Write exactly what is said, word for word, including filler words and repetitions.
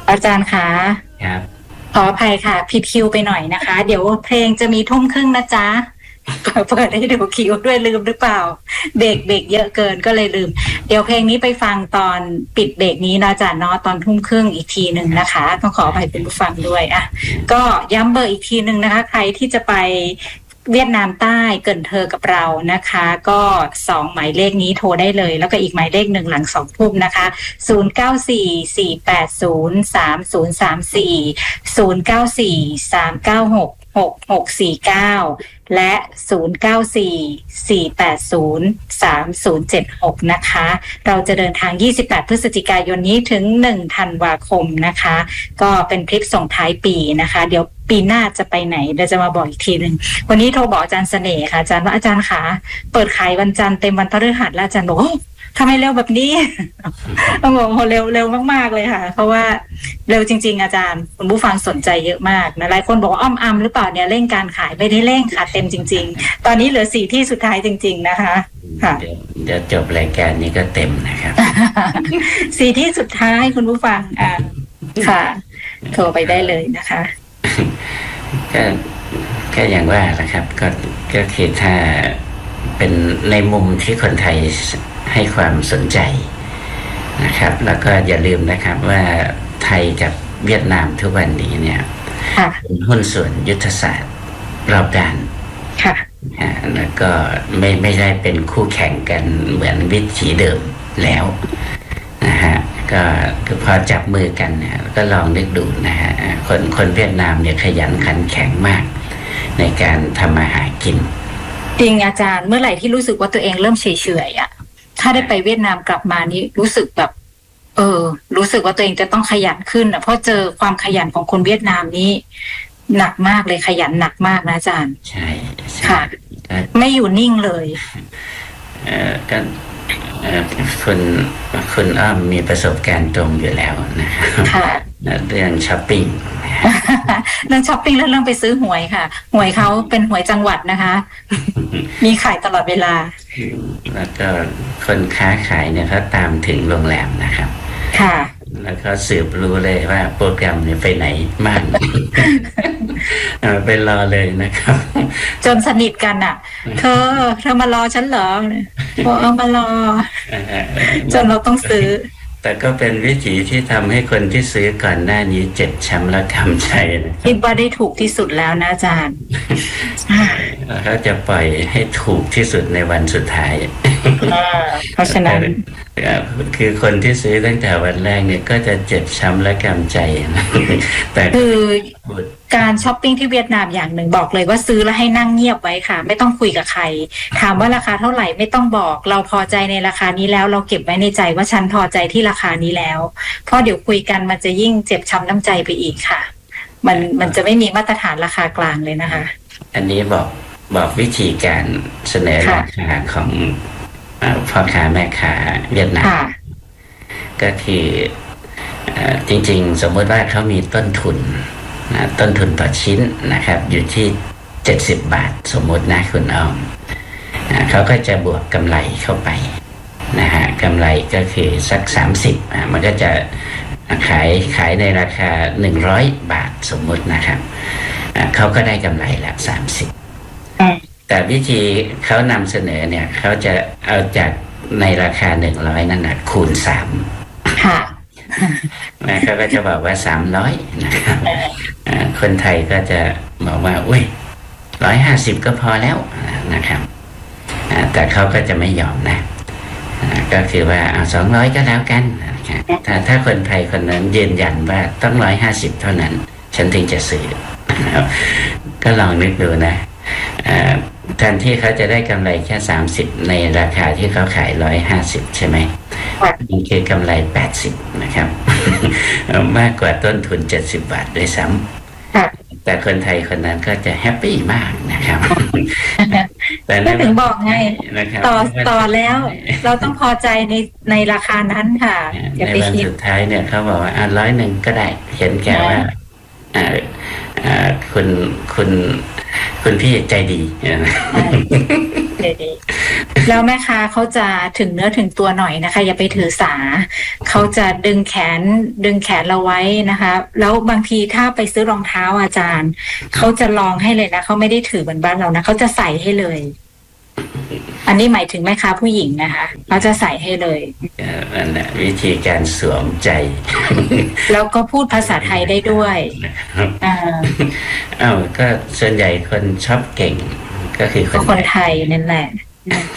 อาจารย์คะครับขออภัยค่ะผิดคิวไปหน่อยนะคะเดี๋ยวเพลงจะมีทุ่มครึ่งนะจ๊ะเปิดให้ดูคิวด้วยลืมหรือเปล่าเบรกเบรกเยอะเกินก็เลยลืมเดี๋ยวเพลงนี้ไปฟังตอนปิดเบรกนี้นะจ๊ะเนาะตอนทุ่มครึ่งอีกทีหนึ่งนะคะต้องขออภัยเป็นผู้ฟังด้วยอ่ะก็ย้ำเบอร์อีกทีหนึ่งนะคะใครที่จะไปเวียดนามใต้เกินเธอกับเรานะคะก็สองหมายเลขนี้โทรได้เลยแล้วก็อีกหมายเลขหนึ่งหลังสองทุ่มนะคะศูนย์ เก้า สี่ สี่ แปด ศูนย์ สาม ศูนย์ สาม สี่ ศูนย์ เก้า สี่ สาม เก้า หก หก หก สี่ เก้าและศูนย์ เก้า สี่ สี่ แปด ศูนย์ สาม ศูนย์ เจ็ด หกนะคะเราจะเดินทางยี่สิบแปดพฤศจิกายนนี้ถึงหนึ่งธันวาคมนะคะก็เป็นทริปส่งท้ายปีนะคะเดี๋ยวปีหน้าจะไปไหนเดี๋ยวจะมาบอกอีกทีนึงวันนี้โทรบอกอาจารย์เสน่ห์ค่ะอาจารย์ว่าอาจารย์คะเปิดขายวันจันทร์เต็มวันพฤหัสแล้วอาจารย์บอกทำไมเร็วแบบนี้ต้องบอกโหเร็วเร็วมากๆเลยค่ะเพราะว่าเร็วจริงๆอาจารย์คุณผู้ฟังสนใจเยอะมากนะหลายคนบอกว่าอ้อมอัมหรือเปล่าเนี่ยเร่งการขายไม่ได้เร่งค่ะเต็มจริงๆตอนนี้เหลือสี่ที่สุดท้ายจริงๆนะคะค่ะเดี๋ยวจบรายการนี้ก็เต็มนะครับสี่ที่สุดท้ายคุณผู้ฟังอ่าค่ะโทรไปได้เลยนะคะก็ก็อย่างว่าแหละครับก็ก็คือถ้าเป็นในมุมที่คนไทยให้ความสนใจนะครับแล้วก็อย่าลืมนะครับว่าไทยกับเวียดนามทุกวันนี้เนี่ยเป็นหุ้นส่วนยุทธศาสตร์รอบด้านแล้วก็ไม่ไม่ได้เป็นคู่แข่งกันเหมือนวิถีเดิมแล้วนะฮะก็คือพอจับมือกันเนี่ยก็ลองนึกดูนะฮะคนคนเวียดนามเนี่ยขยันขันแข็งมากในการทำมาหากินจริงอาจารย์เมื่อไหร่ที่รู้สึกว่าตัวเองเริ่มเฉยๆอ่ะถ้าได้ไปเวียดนามกลับมานี่รู้สึกแบบเออรู้สึกว่าตัวเองจะต้องขยันขึ้นอ่ะเพราะเจอความขยันของคนเวียดนามนี้หนักมากเลยขยันหนักมากนะอาจารย์ใช่ค่ะไม่อยู่นิ่งเลยเออก็คุณคุณอ้อมมีประสบการณ์ตรงอยู่แล้วนะครับเรื่องช้อปปิ้งเรื่องช้อปปิ้งแล้วเรื่องไปซื้อหวยค่ะหวยเขาเป็นหวยจังหวัดนะคะมีขายตลอดเวลาแล้วก็คนค้าขายเนี่ยเขาตามถึงโรงแรมนะครับค่ะแล้วก็สืบรู้เลยว่าโปรแกรมเนี่ยไปไหนบ้างไปรอเลยนะครับจนสนิทกันอ่ะเธอเธอมารอฉันเหรอพอเอามารอจนเราต้องซื้อแต่ก็เป็นวิธีที่ทำให้คนที่ซื้อก่อนหน้านี้เจ็บช้ำและทำใจคิดว่าได้ถูกที่สุดแล้วนะอาจารย์เขาจะปล่อยให้ถูกที่สุดในวันสุดท้ายเพราะฉะนั้นคือคนที่ซื้อตั้งแต่วันแรกเนี่ยก็จะเจ็บช้ำและกำใจนะแต่คือการช้อปปิ้งที่เวียดนามอย่างหนึ่งบอกเลยว่าซื้อแล้วให้นั่งเงียบไว้ค่ะไม่ต้องคุยกับใครถามว่าราคาเท่าไหร่ไม่ต้องบอกเราพอใจในราคานี้แล้วเราเก็บไว้ในใจว่าฉันพอใจที่ราคานี้แล้วเพราะเดี๋ยวคุยกันมันจะยิ่งเจ็บช้ำน้ำใจไปอีกค่ะมันมันจะไม่มีมาตรฐานราคากลางเลยนะคะอันนี้บอกบอกวิธีการเสนอราคาของพ่อค้าแม่ค้าเวียดนามก็คือจริงๆสมมติว่าเขามีต้นทุนต้นทุนต่อชิ้นนะครับอยู่ที่เจ็ดสิบบาทสมมตินะคุณอ้อมเขาก็จะบวกกำไรเข้าไปนะฮะกำไรก็คือสักสามสิบมันก็จะขายขายในราคาหนึ่งร้อยบาทสมมตินะครับเขาก็ได้กำไรละสามสิบแต่วิธีเขานำเสนอเนี่ยเขาจะเอาจากในราคาหนึ่งร้อยนั่นนะคูณสามค่ะนะเขาก็จะบอกว่าสามร้อยนะครับคนไทยก็จะบอกว่าอุ้ยร้อยห้าสิบก็พอแล้วนะครับแต่เขาก็จะไม่ยอมนะก็คือว่าเอาสองร้อยก็แล้วกันถ้าถ้าคนไทยคนนั้นยืนยันว่าต้องร้อยห้าสิบเท่านั้นฉันถึงจะซื้อก็ลองนึกดูนะแทนที่เขาจะได้กำไรแค่สามสิบในราคาที่เขาขายร้อยห้าสิบใช่ไหมมันคือกำไรแปดสิบนะครับมากกว่าต้นทุนเจ็ดสิบบาทด้วยซ้ำแต่คนไทยคนนั้นก็จะแฮปปี้มากนะครับแต่นั่นถึงบอกไงต่อต่อแล้วเราต้องพอใจในในราคานั้นค่ะในวันสุดท้ายเนี่ยเขาบอกว่าอ่ะร้อยหนึ่งก็ได้เห็นแก่ว่าอ่าอ่าคุณคุณคุณพี่ใจดีใจดีแล้วแม่ค้าเขาจะถึงเนื้อถึงตัวหน่อยนะคะอย่าไปถือสาเขาจะดึงแขนดึงแขนเราไว้นะคะแล้วบางทีถ้าไปซื้อรองเท้าอาจารย์เขาจะลองให้เลยนะเขาไม่ได้ถือเหมือนบ้านเรานะเขาจะใส่ให้เลยอันนี้หมายถึงแม่ค้าผู้หญิงนะคะเขาจะใส่ให้เลยอันนั้นวิธีการสวมใจแล้วก็พูดภาษาไทยได้ด้วยอ่าอ้าวก็ส่วนใหญ่คนชอบเก่งก็คือคนไทยนั่นแหละ